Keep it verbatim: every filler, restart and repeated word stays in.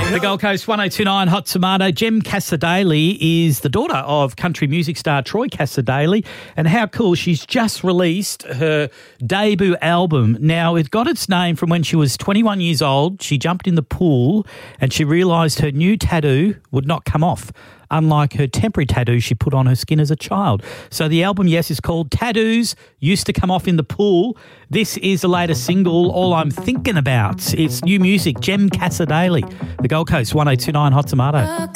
The Gold Coast one oh two point nine Hot Tomato. Jem Cassar-Daley is the daughter of country music star Troy Cassar-Daley, and how cool, she's just released her debut album. Now, it got its name from when she was twenty-one years old. She jumped in the pool and she realised her new tattoo would not come off, unlike her temporary tattoo she put on her skin as a child. So the album, yes, is called Tattoos Used to Come Off in the Pool. This is the latest single, All I'm Thinking About. It's new music, Jem Cassar-Daley. The Gold Coast one oh two point nine Hot Tomato.